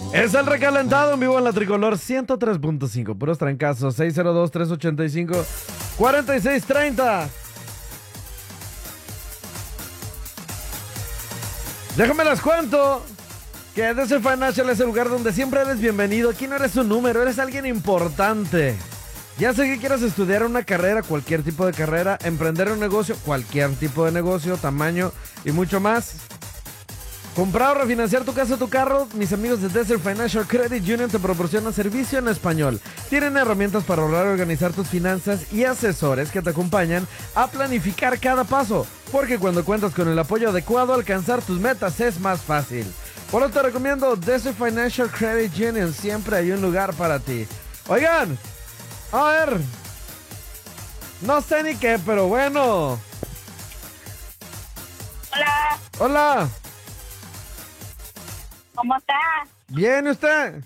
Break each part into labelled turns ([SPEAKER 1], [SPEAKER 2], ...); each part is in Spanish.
[SPEAKER 1] Es el recalentado en vivo en la Tricolor 103.5. Puros trancazos. 602-385-4630. Déjame les cuento que DC Financial es el lugar donde siempre eres bienvenido. Aquí no eres un número, eres alguien importante. Ya sé que quieras estudiar una carrera, cualquier tipo de carrera, emprender un negocio, cualquier tipo de negocio, tamaño y mucho más. Comprar o refinanciar tu casa o tu carro, mis amigos de Desert Financial Credit Union te proporcionan servicio en español. Tienen herramientas para ahorrar y organizar tus finanzas y asesores que te acompañan a planificar cada paso. Porque cuando cuentas con el apoyo adecuado, alcanzar tus metas es más fácil. Por eso te recomiendo Desert Financial Credit Union. Siempre hay un lugar para ti. Oigan, a ver, no sé ni qué, pero bueno.
[SPEAKER 2] Hola,
[SPEAKER 1] Hola,
[SPEAKER 2] ¿cómo está?
[SPEAKER 1] ¿bien y usted?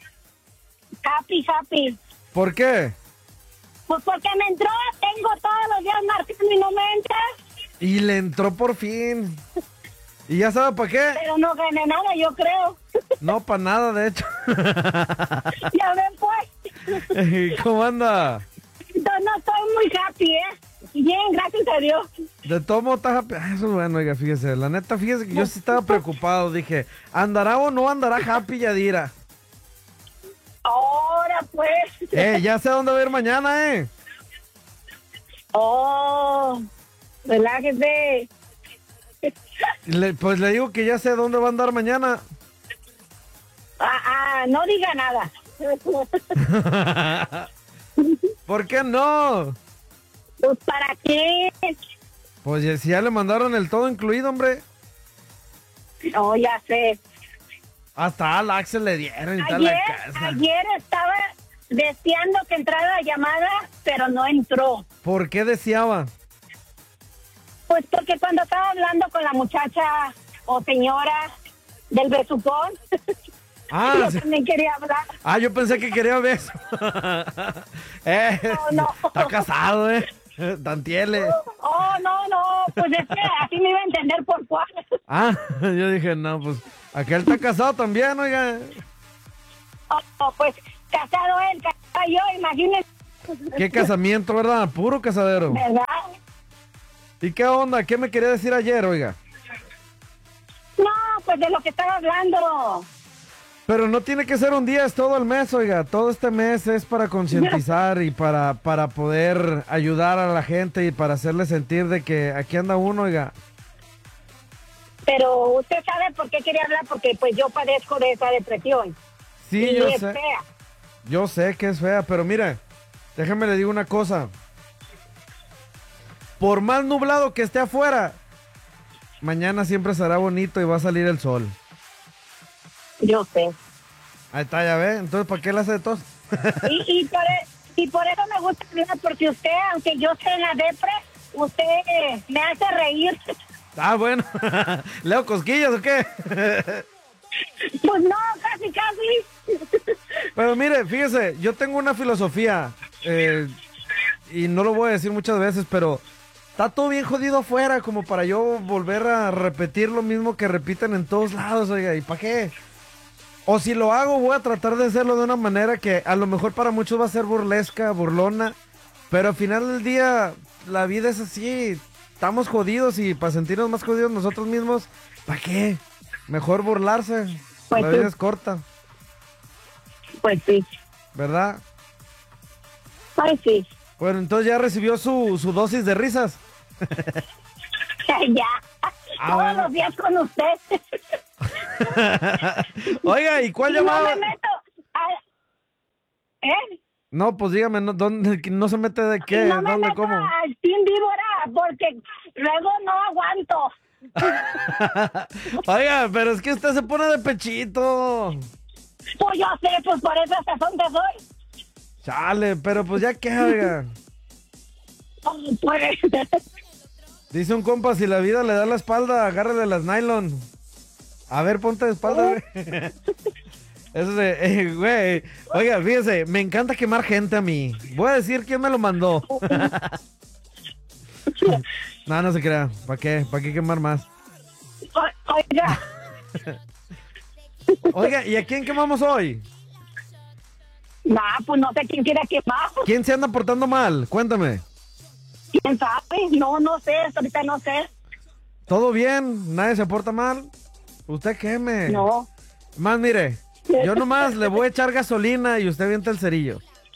[SPEAKER 2] Happy.
[SPEAKER 1] ¿Por qué?
[SPEAKER 2] Pues porque me entró, tengo todos los días marcando y no me entra,
[SPEAKER 1] Y le entró por fin. ¿Y ya sabe para qué?
[SPEAKER 2] pero no gané nada, yo creo.
[SPEAKER 1] No, para nada, de hecho.
[SPEAKER 2] Ya ven pues.
[SPEAKER 1] ¿Cómo anda?
[SPEAKER 2] No estoy muy happy, ¿eh? Bien, gracias a Dios.
[SPEAKER 1] De todo modo, está happy. Eso es bueno, oiga, fíjese. La neta, fíjese que yo sí estaba preocupado. Dije, ¿andará o no andará Happy Yadira?
[SPEAKER 2] Ahora pues.
[SPEAKER 1] Ya sé dónde voy a ir mañana,
[SPEAKER 2] Oh, relájese.
[SPEAKER 1] Pues le digo que ya sé dónde va a andar mañana.
[SPEAKER 2] No diga nada.
[SPEAKER 1] ¿Por qué no?
[SPEAKER 2] Pues ¿para qué?
[SPEAKER 1] Pues si ya le mandaron el todo incluido, hombre.
[SPEAKER 2] No, ya sé.
[SPEAKER 1] Hasta al Axel le dieron y tal la casa.
[SPEAKER 2] Ayer estaba deseando que entrara la llamada, pero no entró.
[SPEAKER 1] ¿Por qué deseaba?
[SPEAKER 2] Pues porque cuando estaba hablando con la muchacha o señora del besucón, yo
[SPEAKER 1] Sí.
[SPEAKER 2] también quería hablar.
[SPEAKER 1] Yo pensé que quería beso.
[SPEAKER 2] No.
[SPEAKER 1] Está casado, Tantiele.
[SPEAKER 2] No, pues es que así me iba a entender por cuál.
[SPEAKER 1] Yo dije, no, pues, aquel está casado también, oiga.
[SPEAKER 2] Pues casado él, casado yo, imagínense.
[SPEAKER 1] Qué casamiento, ¿verdad? Puro casadero.
[SPEAKER 2] ¿Verdad?
[SPEAKER 1] ¿Y qué onda? ¿Qué me quería decir ayer, oiga?
[SPEAKER 2] No, pues de lo que estaba hablando.
[SPEAKER 1] Pero no tiene que ser un día, es todo el mes, oiga. Todo este mes es para concientizar y para poder ayudar a la gente y para hacerle sentir de que aquí anda uno, oiga.
[SPEAKER 2] Pero usted sabe por qué quería hablar, porque pues yo padezco de esa depresión.
[SPEAKER 1] Sí,
[SPEAKER 2] y
[SPEAKER 1] yo
[SPEAKER 2] es
[SPEAKER 1] sé.
[SPEAKER 2] fea.
[SPEAKER 1] Yo sé que es fea, pero mire, déjame le digo una cosa. Por más nublado que esté afuera, mañana siempre será bonito y va a salir el sol.
[SPEAKER 2] Yo sé.
[SPEAKER 1] Ahí está, ya ve. Entonces, ¿para qué le hace de tos?
[SPEAKER 2] y por eso me gusta hablar, porque usted, aunque yo esté en la depre, usted me hace reír.
[SPEAKER 1] Bueno. ¿Leo cosquillas o qué?
[SPEAKER 2] Pues no, casi.
[SPEAKER 1] Pero mire, fíjese, yo tengo una filosofía, y no lo voy a decir muchas veces, pero está todo bien jodido afuera como para yo volver a repetir lo mismo que repiten en todos lados, oiga, ¿y para qué? O si lo hago, voy a tratar de hacerlo de una manera que a lo mejor para muchos va a ser burlesca, burlona, pero al final del día la vida es así, estamos jodidos y para sentirnos más jodidos nosotros mismos, ¿para qué? Mejor burlarse,
[SPEAKER 2] Pues
[SPEAKER 1] la
[SPEAKER 2] sí.
[SPEAKER 1] vida es corta,
[SPEAKER 2] Pues sí.
[SPEAKER 1] ¿verdad?
[SPEAKER 2] Ay, sí.
[SPEAKER 1] Bueno, entonces ya recibió su dosis de risas.
[SPEAKER 2] Ya. Todos
[SPEAKER 1] Bueno.
[SPEAKER 2] los días con usted.
[SPEAKER 1] Oiga, ¿y cuál
[SPEAKER 2] No
[SPEAKER 1] llamaba?
[SPEAKER 2] me meto. ¿Eh?
[SPEAKER 1] No, pues dígame, no, ¿dónde no se mete de qué?
[SPEAKER 2] No me
[SPEAKER 1] ¿Dónde,
[SPEAKER 2] meto
[SPEAKER 1] cómo?
[SPEAKER 2] al Team Víbora, porque luego no aguanto.
[SPEAKER 1] Oiga, pero es que usted se pone de pechito.
[SPEAKER 2] Pues yo sé, pues por eso hasta dónde soy.
[SPEAKER 1] Chale, pero pues ya qué, oiga.
[SPEAKER 2] Pues,
[SPEAKER 1] Dice un compa, si la vida le da la espalda, agárrale las nylon. A ver, ponte de espalda, güey. Eso de, güey. Oiga, fíjese, me encanta quemar gente a mí. Voy a decir quién me lo mandó. No, no se crea. ¿Para qué? ¿Para qué quemar más?
[SPEAKER 2] oiga.
[SPEAKER 1] Oiga, ¿y a quién quemamos hoy?
[SPEAKER 2] Nah, pues no sé quién quiera quemar.
[SPEAKER 1] ¿Quién se anda portando mal? Cuéntame.
[SPEAKER 2] ¿Quién sabe? No sé, hasta ahorita no sé.
[SPEAKER 1] ¿Todo bien? ¿Nadie se porta mal? ¿Usted queme?
[SPEAKER 2] No.
[SPEAKER 1] Más, mire, yo nomás le voy a echar gasolina y usted avienta el cerillo.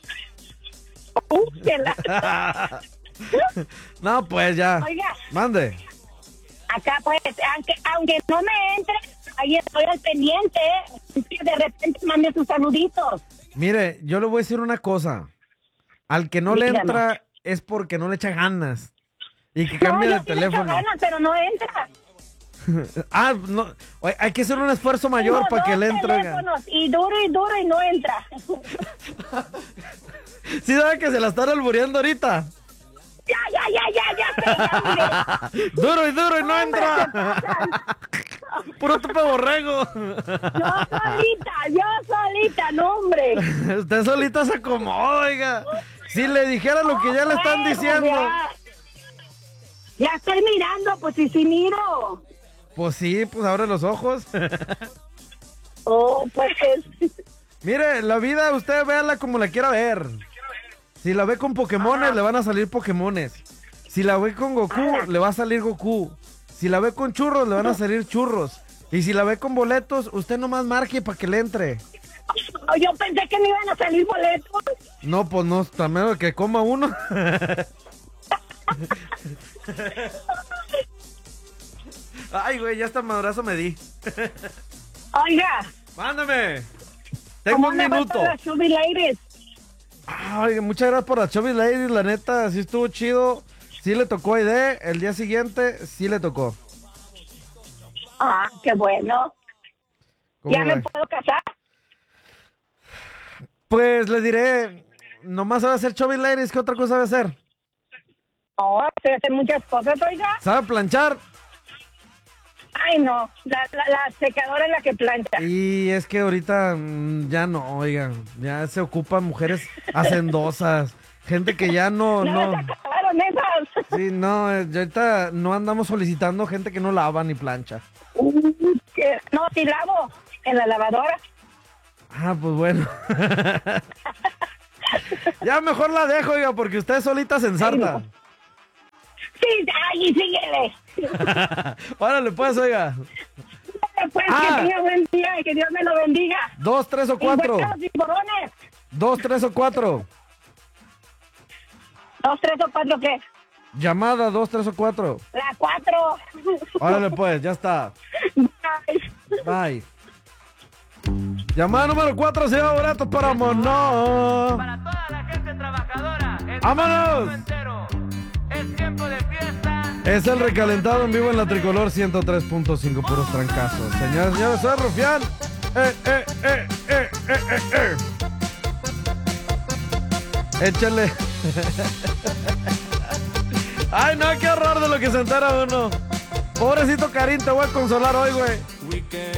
[SPEAKER 2] Que la-
[SPEAKER 1] No, pues ya.
[SPEAKER 2] Oiga,
[SPEAKER 1] Mande.
[SPEAKER 2] acá pues, aunque no me entre, ahí estoy al pendiente, que de repente mande sus saluditos.
[SPEAKER 1] Mire, yo le voy a decir una cosa. Al que no le
[SPEAKER 2] Dígame.
[SPEAKER 1] entra es porque no le echa ganas. Y que
[SPEAKER 2] No,
[SPEAKER 1] cambie
[SPEAKER 2] yo
[SPEAKER 1] de
[SPEAKER 2] sí le echo
[SPEAKER 1] teléfono.
[SPEAKER 2] ganas, pero no entra.
[SPEAKER 1] Ah, no. Oye, hay que hacer un esfuerzo mayor
[SPEAKER 2] Tengo
[SPEAKER 1] para que
[SPEAKER 2] dos
[SPEAKER 1] le entre.
[SPEAKER 2] teléfonos, y duro y no entra.
[SPEAKER 1] ¿Sí sabe que se la están albureando ahorita?
[SPEAKER 2] Ya, sé,
[SPEAKER 1] Duro y no entra. Puro tope borrego.
[SPEAKER 2] yo solita, no, hombre.
[SPEAKER 1] Usted solita se acomoda, oiga. Si le dijera lo que ya le están
[SPEAKER 2] Bueno,
[SPEAKER 1] diciendo.
[SPEAKER 2] Ya estoy mirando, pues sí miro.
[SPEAKER 1] Pues sí, pues abre los ojos.
[SPEAKER 2] Oh, pues.
[SPEAKER 1] Mire, la vida usted véala como la quiera ver. Si la ve con Pokémones, le van a salir Pokémones. Si la ve con Goku, le va a salir Goku. Si la ve con churros, le van a salir churros. Y si la ve con boletos, usted nomás marque para que le entre.
[SPEAKER 2] Yo pensé que me iban a salir boletos.
[SPEAKER 1] No, pues no, también que coma uno. Ay, güey, ya hasta madrazo me di.
[SPEAKER 2] Oiga,
[SPEAKER 1] Mándame. Tengo
[SPEAKER 2] ¿cómo
[SPEAKER 1] un
[SPEAKER 2] me va
[SPEAKER 1] minuto.
[SPEAKER 2] para las Chubby Ladies?
[SPEAKER 1] Ay, muchas gracias por la Chubby Ladies, la neta, sí estuvo chido. Sí le tocó a Aide, el día siguiente sí le tocó.
[SPEAKER 2] Ah, qué bueno.
[SPEAKER 1] ¿Cómo
[SPEAKER 2] ¿Ya me
[SPEAKER 1] ve?
[SPEAKER 2] puedo casar?
[SPEAKER 1] Pues le diré, nomás sabe hacer Chubby Ladies, ¿qué otra cosa sabe hacer?
[SPEAKER 2] No, se hacen muchas cosas, oiga.
[SPEAKER 1] ¿Sabe planchar?
[SPEAKER 2] Ay, no, la secadora es la que plancha.
[SPEAKER 1] Y es que ahorita ya no, oigan, ya se ocupan mujeres hacendosas, gente que ya no.
[SPEAKER 2] Se acabaron esas.
[SPEAKER 1] Sí, no, ya ahorita no andamos solicitando gente que no lava ni plancha.
[SPEAKER 2] No, sí lavo en la lavadora.
[SPEAKER 1] Ah, pues bueno. Ya mejor la dejo, oiga, porque usted solita se ensarta.
[SPEAKER 2] Sí, ay, síguele.
[SPEAKER 1] Órale, pues, oiga.
[SPEAKER 2] Pues que tenga buen día y que Dios me lo bendiga.
[SPEAKER 1] 2, 3 o 4. 2, 3 o 4.
[SPEAKER 2] 2, 3 o 4, ¿qué?
[SPEAKER 1] Llamada 2, 3 o 4.
[SPEAKER 2] La 4.
[SPEAKER 1] Órale, pues, ya está. Bye. Llamada número 4, se va boletos para Mono.
[SPEAKER 3] Para toda la gente trabajadora, el
[SPEAKER 1] ¡Vámonos!
[SPEAKER 3] mundo entero. Es tiempo de fiesta.
[SPEAKER 1] Es el recalentado en vivo en la Tricolor 103.5, puros trancazos. Señoras y señores, soy Rufián. Échale. Ay, no, qué horror de lo que se entera uno. Pobrecito Karim, te voy a consolar hoy, güey.